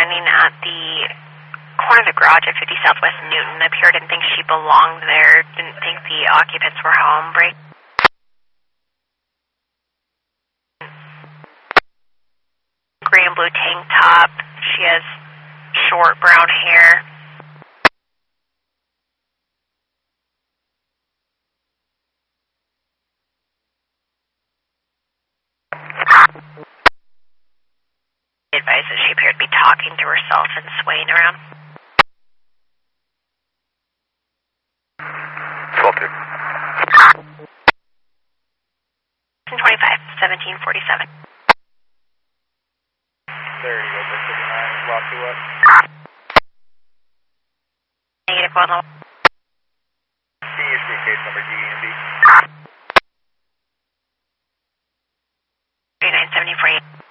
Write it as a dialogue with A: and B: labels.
A: standing at the corner of the garage at 50 Southwest Newton. Up here, didn't think she belonged there. Didn't think the occupants were home. Gray and blue tank top. She has short brown hair. Advised that she appeared to be talking to herself and swaying around. 1747.
B: There you go, 59, lock you up.
A: Negative, well, no.
B: Can you see case number GENB?
A: 3974.